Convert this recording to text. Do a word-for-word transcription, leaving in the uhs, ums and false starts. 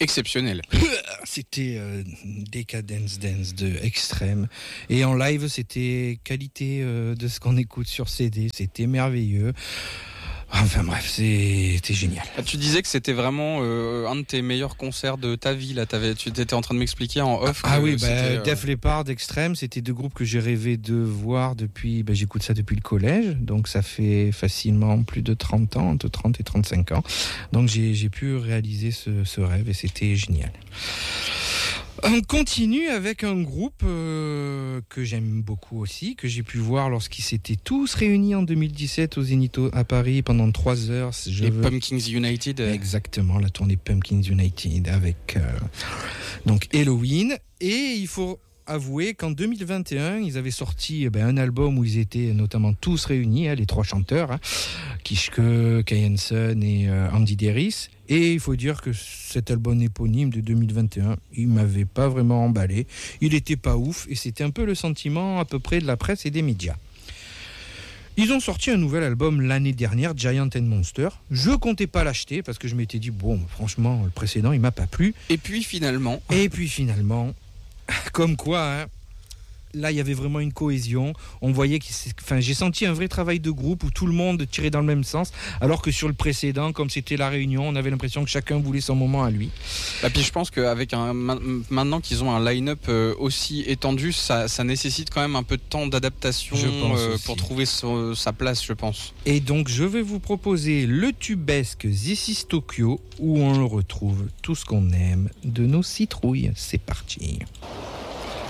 exceptionnel. C'était euh, Decadence Dance de Extrême. Et en live, c'était qualité euh, de ce qu'on écoute sur C D. C'était merveilleux. Enfin bref, c'était génial. Ah, tu disais que c'était vraiment euh, un de tes meilleurs concerts de ta vie. Là, T'avais, tu étais en train de m'expliquer en off. Ah oui, bah, euh... Def Leppard, Extrême, c'était deux groupes que j'ai rêvé de voir depuis. Bah, j'écoute ça depuis le collège, donc ça fait facilement plus de trente ans, entre trente et trente-cinq ans. Donc j'ai, j'ai pu réaliser ce, ce rêve et c'était génial. On continue avec un groupe euh, que j'aime beaucoup aussi, que j'ai pu voir lorsqu'ils s'étaient tous réunis en deux mille dix-sept au Zénith à Paris pendant trois heures. Je Les veux... Pumpkins United. Exactement, la tournée Pumpkins United avec euh, donc Halloween. Et il faut avouer qu'en deux mille vingt et un, ils avaient sorti eh ben, un album où ils étaient notamment tous réunis, hein, les trois chanteurs, hein, Kishke, Kai Hansen et euh, Andy Deris. Et il faut dire que cet album éponyme de deux mille vingt et un, il m'avait pas vraiment emballé. Il était pas ouf et c'était un peu le sentiment à peu près de la presse et des médias. Ils ont sorti un nouvel album l'année dernière, Giant and Monster. Je comptais pas l'acheter parce que je m'étais dit, bon, franchement, le précédent, il m'a pas plu. Et puis finalement... Et puis finalement... Comme quoi, hein, là, il y avait vraiment une cohésion. On voyait que, enfin, j'ai senti un vrai travail de groupe où tout le monde tirait dans le même sens, alors que sur le précédent, comme c'était la réunion, on avait l'impression que chacun voulait son moment à lui. Et puis je pense qu'avec un maintenant qu'ils ont un line-up aussi étendu, ça, ça nécessite quand même un peu de temps d'adaptation euh, pour trouver so, sa place, je pense. Et donc, je vais vous proposer le tubesque This is Tokyo, où on le retrouve tout ce qu'on aime de nos citrouilles. C'est parti.